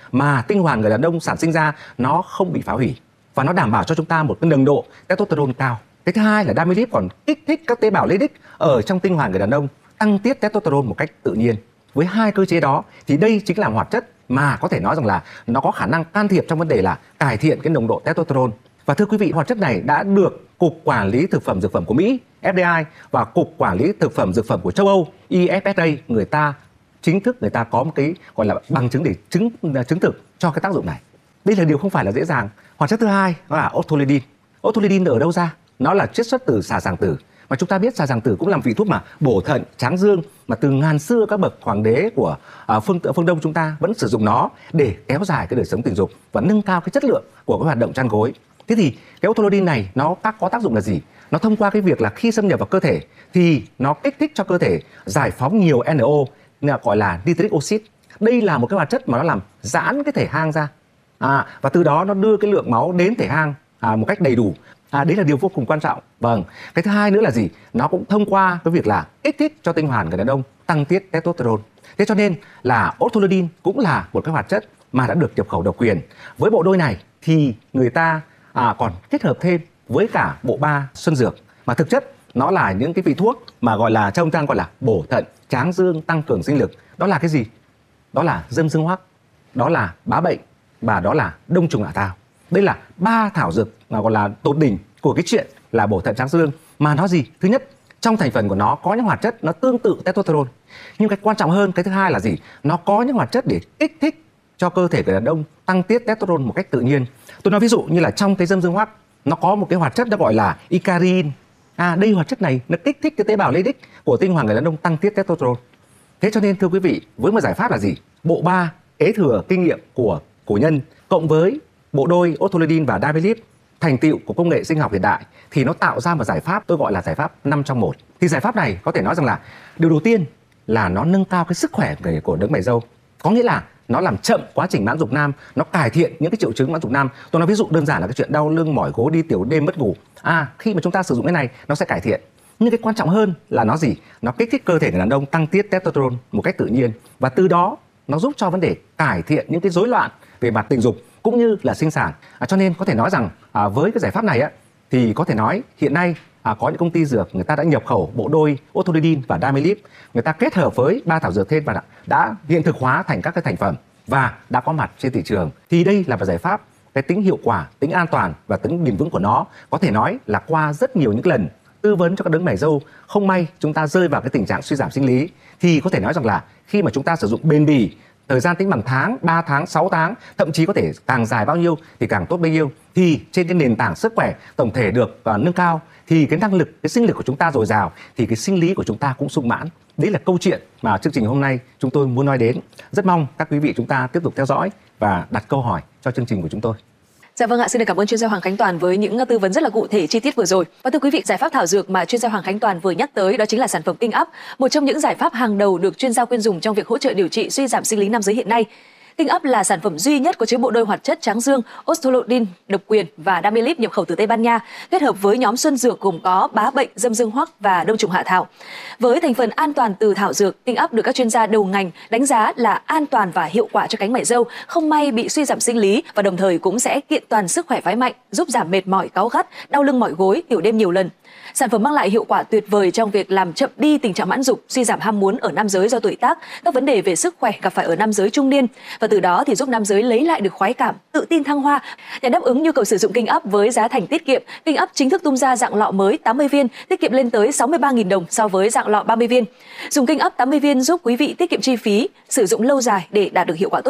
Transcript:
mà tinh hoàn người đàn ông sản sinh ra nó không bị phá hủy và nó đảm bảo cho chúng ta một cái nồng độ testosterone cao. Cái thứ hai là Damilip còn kích thích các tế bào leydig ở trong tinh hoàn người đàn ông tăng tiết testosterone một cách tự nhiên. Với hai cơ chế đó thì đây chính là hoạt chất mà có thể nói rằng là nó có khả năng can thiệp trong vấn đề là cải thiện cái nồng độ testosterone. Và thưa quý vị, hoạt chất này đã được Cục Quản lý Thực phẩm Dược phẩm của Mỹ FDA và Cục Quản lý Thực phẩm Dược phẩm của châu Âu EFSA người ta chính thức người ta có một cái gọi là bằng chứng để chứng thực cho cái tác dụng này. Đây là điều không phải là dễ dàng. Hoạt chất thứ hai đó là Ortholidin. Ortholidin ở đâu ra? Nó là chiết xuất từ xà giàng tử. Mà chúng ta biết xà giàng tử cũng làm vị thuốc mà bổ thận, tráng dương mà từ ngàn xưa các bậc hoàng đế của phương Đông chúng ta vẫn sử dụng nó để kéo dài cái đời sống tình dục và nâng cao cái chất lượng của cái hoạt động chăn gối. Thế thì cái Ortholidin này nó có tác dụng là gì? Nó thông qua cái việc là khi xâm nhập vào cơ thể thì nó kích thích cho cơ thể giải phóng nhiều NO gọi là nitric oxide. Đây là một cái hoạt chất mà nó làm giãn cái thể hang ra và từ đó nó đưa cái lượng máu đến thể hang một cách đầy đủ. Đấy là điều vô cùng quan trọng. Vâng. Cái thứ hai nữa là gì? Nó cũng thông qua cái việc là kích thích cho tinh hoàn người đàn ông tăng tiết testosterone. Thế cho nên là Ortholidin cũng là một cái hoạt chất mà đã được nhập khẩu độc quyền. Với bộ đôi này thì người ta còn kết hợp thêm với cả bộ ba xuân dược mà thực chất nó là những cái vị thuốc mà gọi là trong trang gọi là bổ thận, tráng dương, tăng cường sinh lực. Đó là cái gì? Đó là dâm dương hoắc, đó là bá bệnh và đó là đông trùng hạ thảo. Đây là ba thảo dược mà gọi là tột đỉnh của cái chuyện là bổ thận tráng dương. Mà nó gì? Thứ nhất, trong thành phần của nó có những hoạt chất nó tương tự testosterone. Nhưng cái quan trọng hơn, cái thứ hai là gì? Nó có những hoạt chất để kích thích cho cơ thể người đàn ông tăng tiết testosterone một cách tự nhiên. Tôi nói ví dụ như là trong cái dâm dương hoắc nó có một cái hoạt chất nó gọi là icarin. Đây hoạt chất này nó kích thích cái tế bào leydig của tinh hoàn người đàn ông tăng tiết testosterone. Thế cho nên thưa quý vị, với một giải pháp là gì? Bộ ba kế thừa kinh nghiệm của cổ nhân cộng với bộ đôi Ortholidin và Damilip, thành tựu của công nghệ sinh học hiện đại thì nó tạo ra một giải pháp tôi gọi là giải pháp 5 trong 1. Thì giải pháp này có thể nói rằng là điều đầu tiên là nó nâng cao cái sức khỏe của đấng mày râu. Có nghĩa là nó làm chậm quá trình mãn dục nam, nó cải thiện những cái triệu chứng mãn dục nam. Tôi nói ví dụ đơn giản là cái chuyện đau lưng, mỏi gối, đi tiểu đêm, mất ngủ. Khi mà chúng ta sử dụng cái này nó sẽ cải thiện. Nhưng cái quan trọng hơn là nó gì? Nó kích thích cơ thể người đàn ông tăng tiết testosterone một cách tự nhiên và từ đó nó giúp cho vấn đề cải thiện những cái rối loạn về mặt tình dục cũng như là sinh sản. Cho nên có thể nói rằng với cái giải pháp này thì có thể nói hiện nay có những công ty dược người ta đã nhập khẩu bộ đôi Ortholidin và Damilip, người ta kết hợp với ba thảo dược thêm và đã hiện thực hóa thành các cái thành phẩm và đã có mặt trên thị trường. Thì đây là một giải pháp cái tính hiệu quả, tính an toàn và tính bền vững của nó có thể nói là qua rất nhiều những lần tư vấn cho các đấng mày râu không may chúng ta rơi vào cái tình trạng suy giảm sinh lý thì có thể nói rằng là khi mà chúng ta sử dụng bền bỉ, thời gian tính bằng tháng, 3 tháng, 6 tháng, thậm chí có thể càng dài bao nhiêu thì càng tốt bấy nhiêu, thì trên cái nền tảng sức khỏe tổng thể được nâng cao thì cái năng lực, cái sinh lực của chúng ta dồi dào thì cái sinh lý của chúng ta cũng sung mãn. Đấy là câu chuyện mà chương trình hôm nay chúng tôi muốn nói đến. Rất mong các quý vị chúng ta tiếp tục theo dõi và đặt câu hỏi cho chương trình của chúng tôi. Dạ vâng ạ, xin được cảm ơn chuyên gia Hoàng Khánh Toàn với những tư vấn rất là cụ thể, chi tiết vừa rồi. Và thưa quý vị, giải pháp thảo dược mà chuyên gia Hoàng Khánh Toàn vừa nhắc tới đó chính là sản phẩm Kinh Up, một trong những giải pháp hàng đầu được chuyên gia khuyên dùng trong việc hỗ trợ điều trị suy giảm sinh lý nam giới hiện nay. Kinh Up là sản phẩm duy nhất có chứa bộ đôi hoạt chất tráng dương, Ortholidin độc quyền và Damilip nhập khẩu từ Tây Ban Nha, kết hợp với nhóm xuân dược gồm có bá bệnh, dâm dương hoắc và đông trùng hạ thảo. Với thành phần an toàn từ thảo dược, Kinh Up được các chuyên gia đầu ngành đánh giá là an toàn và hiệu quả cho cánh mày râu không may bị suy giảm sinh lý và đồng thời cũng sẽ kiện toàn sức khỏe phái mạnh, giúp giảm mệt mỏi, cáu gắt, đau lưng mỏi gối, tiểu đêm nhiều lần. Sản phẩm mang lại hiệu quả tuyệt vời trong việc làm chậm đi tình trạng mãn dục, suy giảm ham muốn ở nam giới do tuổi tác, các vấn đề về sức khỏe gặp phải ở nam giới trung niên và từ đó thì giúp nam giới lấy lại được khoái cảm, tự tin thăng hoa. Để đáp ứng nhu cầu sử dụng Kinh Up với giá thành tiết kiệm, Kinh Up chính thức tung ra dạng lọ mới 80 viên, tiết kiệm lên tới 63.000 đồng so với dạng lọ 30 viên. Dùng Kinh Up 80 viên giúp quý vị tiết kiệm chi phí, sử dụng lâu dài để đạt được hiệu quả tốt.